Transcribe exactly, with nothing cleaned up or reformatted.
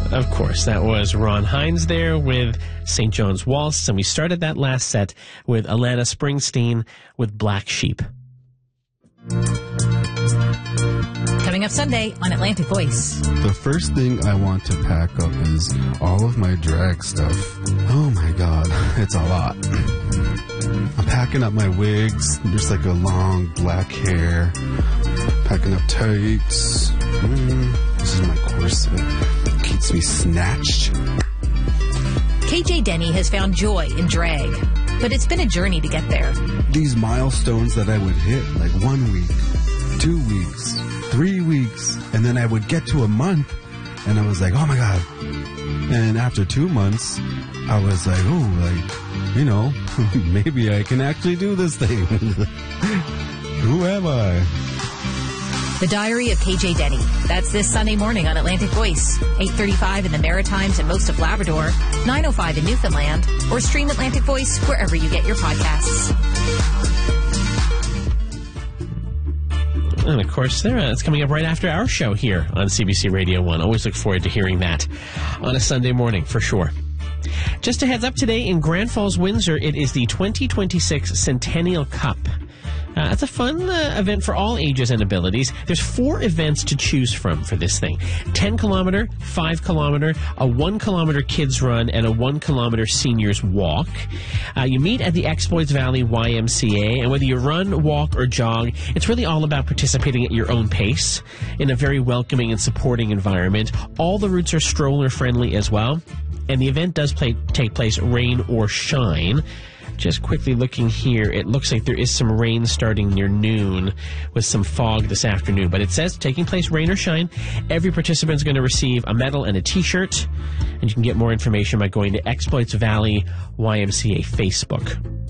Of course, that was Ron Hines there with Saint John's Waltz, and we started that last set with Alana Springsteen with Black Sheep. Coming up Sunday on Atlantic Voice. The first thing I want to pack up is all of my drag stuff. Oh my god, it's a lot. I'm packing up my wigs, just like a long black hair. Packing up tights. Mm, this is my corset. Keeps me snatched. K J Denny has found joy in drag, but it's been a journey to get there. These milestones that I would hit, like one week, two weeks, three weeks, and then I would get to a month, and I was like, oh my god. And after two months, I was like, oh, like, you know, maybe I can actually do this thing. Who am I? The Diary of K J Denny. That's this Sunday morning on Atlantic Voice. eight thirty-five in the Maritimes and most of Labrador, nine oh five in Newfoundland, or stream Atlantic Voice wherever you get your podcasts. And of course, there, uh, it's coming up right after our show here on C B C Radio one. Always look forward to hearing that on a Sunday morning, for sure. Just a heads up today in Grand Falls, Windsor, it is the twenty twenty-six Centennial Cup. Uh, it's a fun uh, event for all ages and abilities. There's four events to choose from for this thing. ten kilometer, five kilometer, a one kilometer kids run, and a one kilometer seniors walk. Uh, you meet at the Exploits Valley Y M C A, and whether you run, walk, or jog, it's really all about participating at your own pace in a very welcoming and supporting environment. All the routes are stroller friendly as well, and the event does play, take place rain or shine. Just quickly looking here, it looks like there is some rain starting near noon with some fog this afternoon. But it says taking place rain or shine. Every participant is going to receive a medal and a T-shirt. And you can get more information by going to Exploits Valley Y M C A Facebook.